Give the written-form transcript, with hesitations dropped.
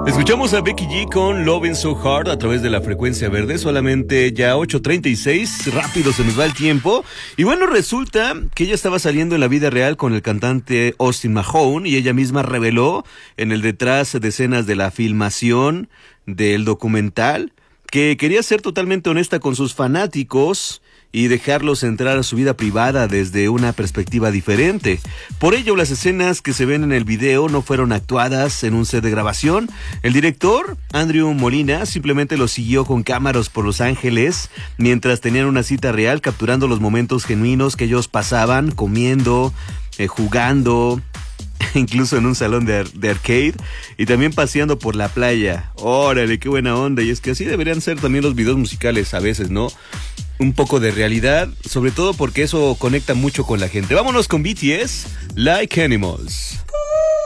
Escuchamos a Becky G con Lovin' So Hard a través de la frecuencia verde, solamente ya 8:36, rápido se nos va el tiempo. Y bueno, resulta que ella estaba saliendo en la vida real con el cantante Austin Mahone y ella misma reveló en el detrás de escenas de la filmación del documental que quería ser totalmente honesta con sus fanáticos y dejarlos entrar a su vida privada desde una perspectiva diferente. Por ello, las escenas que se ven en el video no fueron actuadas en un set de grabación. El director, Andrew Molina, simplemente los siguió con cámaras por Los Ángeles mientras tenían una cita real, capturando los momentos genuinos que ellos pasaban, comiendo, jugando, incluso en un salón de arcade y también paseando por la playa. Órale, qué buena onda. Y es que así deberían ser también los videos musicales a veces, ¿no? Un poco de realidad, sobre todo porque eso conecta mucho con la gente. Vámonos con BTS, Like Animals.